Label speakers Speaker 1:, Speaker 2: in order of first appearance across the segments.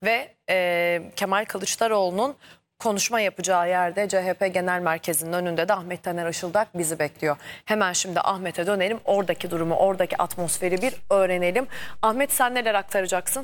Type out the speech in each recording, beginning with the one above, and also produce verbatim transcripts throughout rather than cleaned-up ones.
Speaker 1: ve e, Kemal Kılıçdaroğlu'nun konuşma yapacağı yerde C H P Genel Merkezi'nin önünde de Ahmet Taner Işıldak bizi bekliyor. Hemen şimdi Ahmet'e dönelim. Oradaki durumu, oradaki atmosferi bir öğrenelim. Ahmet, sen neler aktaracaksın?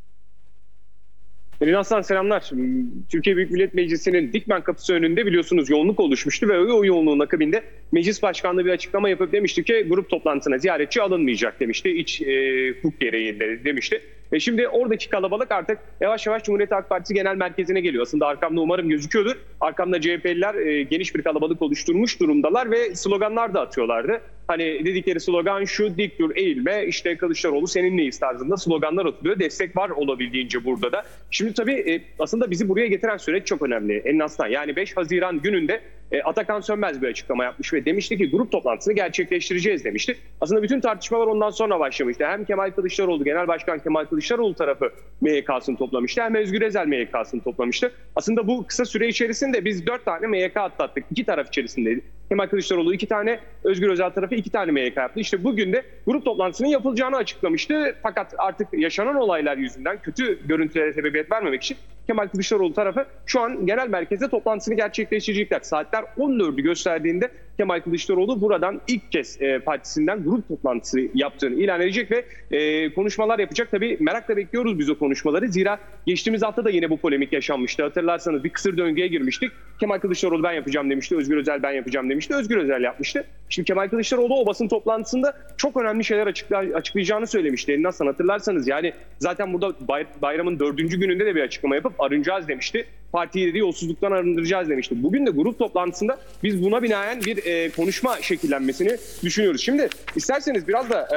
Speaker 2: Pelin Aslan, selamlar. Türkiye Büyük Millet Meclisi'nin Dikmen kapısı önünde biliyorsunuz yoğunluk oluşmuştu ve o yoğunluğun akabinde Meclis Başkanlığı bir açıklama yapıp demişti ki grup toplantısına ziyaretçi alınmayacak demişti. İç e, hukuk gereği de demişti. Ve şimdi oradaki kalabalık artık yavaş yavaş Cumhuriyet Halk Partisi Genel Merkezi'ne geliyor. Aslında arkamda umarım gözüküyordur. Arkamda C H P'liler e, geniş bir kalabalık oluşturmuş durumdalar ve sloganlar da atıyorlardı. Hani dedikleri slogan şu: dik dur, eğilme, işte Kılıçdaroğlu seninleyiz tarzında sloganlar atılıyor. Destek var olabildiğince burada da. Şimdi tabii e, aslında bizi buraya getiren süreç çok önemli. En azından yani beş Haziran gününde e, Atakan Sönmez bir açıklama yapmış ve demişti ki grup toplantısını gerçekleştireceğiz demişti. Aslında bütün tartışmalar ondan sonra başlamıştı. Hem Kemal Kılıçdaroğlu, Genel Başkan Kemal Kılıçdaroğlu tarafı M Y K'sını toplamıştı, hem Özgür Özel M Y K'sını toplamıştı. Aslında bu kısa süre içerisinde biz dört tane M Y K atlattık. İki taraf içerisindeydi. Kemal Kılıçdaroğlu iki tane, Özgür Özel tarafı iki tane M Y K yaptı. İşte bugün de grup toplantısının yapılacağını açıklamıştı. Fakat artık yaşanan olaylar yüzünden kötü görüntülere sebebiyet vermemek için Kemal Kılıçdaroğlu tarafı şu an genel merkezde toplantısını gerçekleştirecekler. Saatler on dördü gösterdiğinde Kemal Kılıçdaroğlu buradan ilk kez e, partisinden grup toplantısı yaptığını ilan edecek ve e, konuşmalar yapacak. Tabii merakla bekliyoruz biz o konuşmaları. Zira geçtiğimiz hafta da yine bu polemik yaşanmıştı. Hatırlarsanız bir kısır döngüye girmiştik. Kemal Kılıçdaroğlu ben yapacağım demişti. Özgür Özel ben yapacağım demişti. Özgür Özel yapmıştı. Şimdi Kemal Kılıçdaroğlu o basın toplantısında çok önemli şeyler açıkla- açıklayacağını söylemişti. Elinden hatırlarsanız yani zaten burada bayramın dördüncü gününde de bir açıklama yapıp arınacağız demişti. Partiyi dediği yolsuzluktan arındıracağız demişti. Bugün de grup toplantısında biz buna binaen bir e, konuşma şekillenmesini düşünüyoruz. Şimdi isterseniz biraz da e,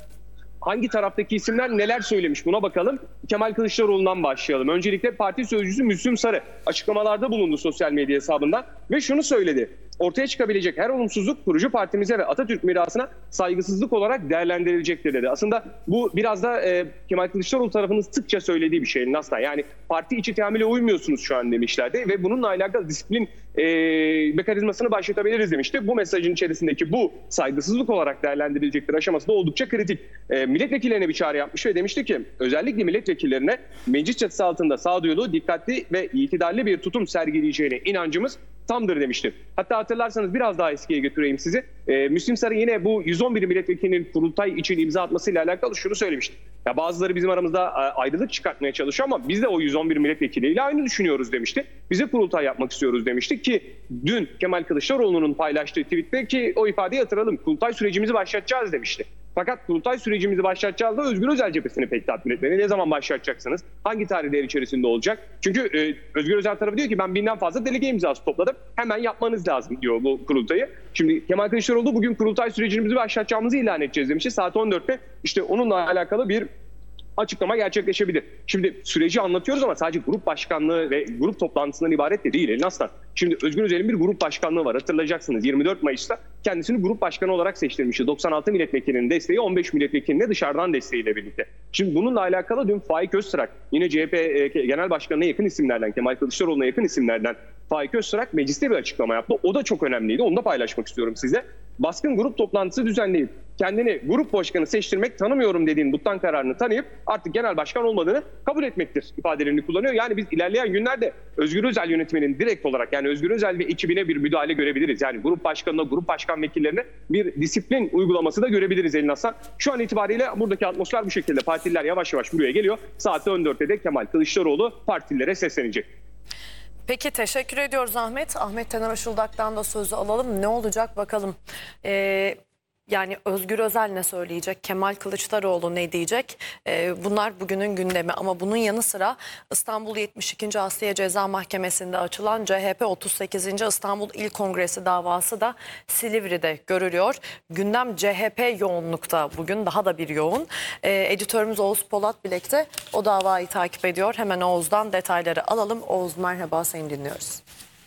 Speaker 2: hangi taraftaki isimler neler söylemiş buna bakalım. Kemal Kılıçdaroğlu'ndan başlayalım. Öncelikle parti sözcüsü Müslüm Sarı açıklamalarda bulundu sosyal medya hesabından ve şunu söyledi: ortaya çıkabilecek her olumsuzluk kurucu partimize ve Atatürk mirasına saygısızlık olarak değerlendirilecektir dedi. Aslında bu biraz da e, Kemal Kılıçdaroğlu tarafının sıkça söylediği bir şey aslında. Yani parti içi teamüle uymuyorsunuz şu an demişlerdi ve bununla alakalı disiplin e, mekanizmasını başlatabiliriz demişti. Bu mesajın içerisindeki bu saygısızlık olarak değerlendirilecektir aşaması da oldukça kritik. E, milletvekillerine bir çağrı yapmış ve demişti ki özellikle milletvekillerine meclis çatısı altında sağduyulu, dikkatli ve itidalli bir tutum sergileyeceğine inancımız tamdır demişti. Hatta hatırlarsanız biraz daha eskiye götüreyim sizi. Ee, Müslüm Sarı yine bu yüz on bir milletvekilinin kurultay için imza atmasıyla alakalı şunu söylemişti: ya bazıları bizim aramızda ayrılık çıkartmaya çalışıyor ama biz de o yüz on bir milletvekiliyle aynı düşünüyoruz demişti. Bize kurultay yapmak istiyoruz demişti ki dün Kemal Kılıçdaroğlu'nun paylaştığı tweette ki o ifadeyi hatırlayalım: kurultay sürecimizi başlatacağız demişti. Fakat kurultay sürecimizi başlatacağız da Özgür Özel cephesini pek tatmin etmedi. Ne zaman başlatacaksınız? Hangi tarihler içerisinde olacak? Çünkü e, Özgür Özel tarafı diyor ki ben binden fazla delege imzası topladım. Hemen yapmanız lazım diyor bu kurultayı. Şimdi Kemal Kılıçdaroğlu bugün kurultay sürecimizi başlatacağımızı ilan edeceğiz demişti. Saat on dörtte işte onunla alakalı bir açıklama gerçekleşebilir. Şimdi süreci anlatıyoruz ama sadece grup başkanlığı ve grup toplantısından ibaret de değil Elin Aslan. Şimdi Özgür Özel'in bir grup başkanlığı var. Hatırlayacaksınız yirmi dört Mayıs'ta kendisini grup başkanı olarak seçtirmişti. doksan altı milletvekilinin desteği, on beş milletvekilinin dışarıdan desteğiyle birlikte. Şimdi bununla alakalı dün Faik Öztürk, yine C H P Genel Başkanı'na yakın isimlerden, Kemal Kılıçdaroğlu'na yakın isimlerden Faik Öztürk mecliste bir açıklama yaptı. O da çok önemliydi. Onu da paylaşmak istiyorum size. Baskın grup toplantısı düzenleyip kendini grup başkanı seçtirmek, tanımıyorum dediğin muhtan kararını tanıyıp artık genel başkan olmadığını kabul etmektir ifadelerini kullanıyor. Yani biz ilerleyen günlerde Özgür Özel yönetiminin direkt olarak, yani Özgür Özel ve ekibine bir müdahale görebiliriz. Yani grup başkanına, grup başkan vekillerine bir disiplin uygulaması da görebiliriz Elin Aslan. Şu an itibariyle buradaki atmosfer bu şekilde. Partililer yavaş yavaş buraya geliyor. Saat on dörtte de Kemal Kılıçdaroğlu partililere seslenecek.
Speaker 1: Peki, teşekkür ediyoruz Ahmet. Ahmet Taner Işıldak'tan da sözü alalım. Ne olacak bakalım. Ee, yani Özgür Özel ne söyleyecek? Kemal Kılıçdaroğlu ne diyecek? Ee, bunlar bugünün gündemi ama bunun yanı sıra İstanbul yetmiş ikinci Asliye Ceza Mahkemesi'nde açılan C H P otuz sekizinci İstanbul İl Kongresi davası da Silivri'de görülüyor. Gündem C H P yoğunlukta, bugün daha da bir yoğun. Ee, editörümüz Oğuz Polat Bilek de o davayı takip ediyor. Hemen Oğuz'dan detayları alalım. Oğuz, merhaba, seni dinliyoruz.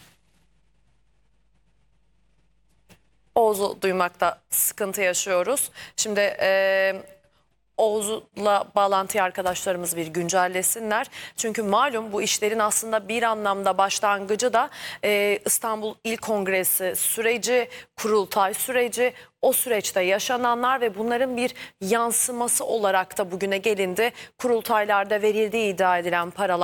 Speaker 1: Oğuz'u duymakta sıkıntı yaşıyoruz. Şimdi e, Oğuz'la bağlantıya arkadaşlarımız bir güncellesinler. Çünkü malum bu işlerin aslında bir anlamda başlangıcı da e, İstanbul İl Kongresi süreci, kurultay süreci, o süreçte yaşananlar ve bunların bir yansıması olarak da bugüne gelindi. Kurultaylarda verildiği iddia edilen paralar